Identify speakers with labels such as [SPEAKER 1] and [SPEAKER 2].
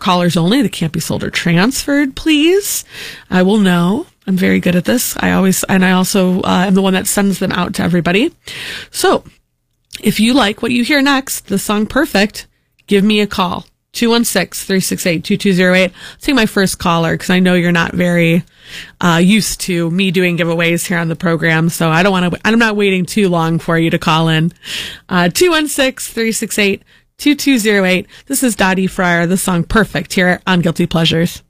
[SPEAKER 1] callers only. They can't be sold or transferred, please. I will know. I'm very good at this. I also am the one that sends them out to everybody. So if you like what you hear next, the song Perfect, give me a call. 216-368-2208. I'll take my first caller because I know you're not very used to me doing giveaways here on the program. So I'm not waiting too long for you to call in. 216-368-2208. This is Dottie Fryer, the song Perfect here on Guilty Pleasures.